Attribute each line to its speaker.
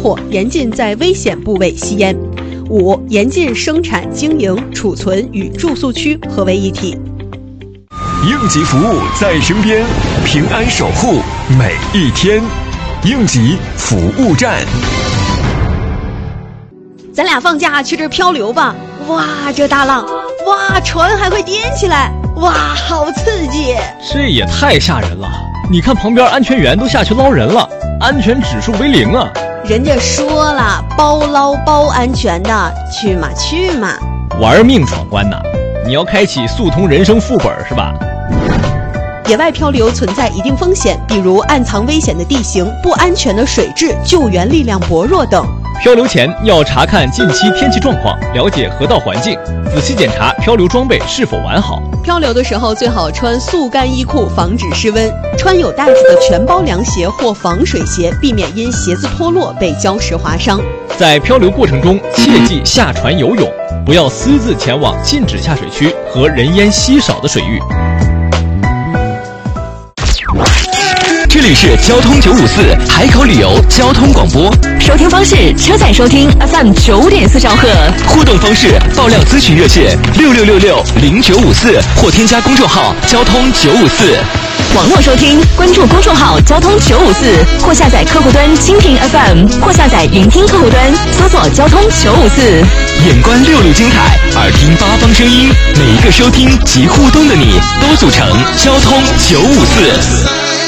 Speaker 1: 火，严禁在危险部位吸烟。5. 严禁生产、经营、储存与住宿区合为一体。
Speaker 2: 应急服务在身边，平安守护每一天。应急服务站。
Speaker 1: 咱俩放假去这漂流吧！哇，这大浪，哇，船还会颠起来，哇，好刺激！
Speaker 3: 这也太吓人了！你看旁边安全员都下去捞人了，安全指数为0啊！
Speaker 1: 人家说了，包捞包安全的，去嘛去嘛！
Speaker 3: 玩命闯关呐！你要开启速通人生副本是吧？
Speaker 1: 野外漂流存在一定风险，比如暗藏危险的地形、不安全的水质、救援力量薄弱等。
Speaker 3: 漂流前要查看近期天气状况，了解河道环境，仔细检查漂流装备是否完好。
Speaker 1: 漂流的时候最好穿速干衣裤，防止失温；穿有带子的全包凉鞋或防水鞋，避免因鞋子脱落被礁石划伤。
Speaker 3: 在漂流过程中，切忌下船游泳，不要私自前往禁止下水区和人烟稀少的水域。
Speaker 2: 这里是交通954海口旅游交通广播，
Speaker 4: 收听方式：车载收听 FM 9.4兆赫，
Speaker 2: 互动方式：爆料咨询热线66660954或添加公众号交通954。
Speaker 4: 网络收听，关注公众号交通954或下载客户端蜻蜓 FM 或下载云听客户端，搜索交通954。
Speaker 2: 眼观6路精彩，耳听8方声音，每一个收听及互动的你，都组成交通954。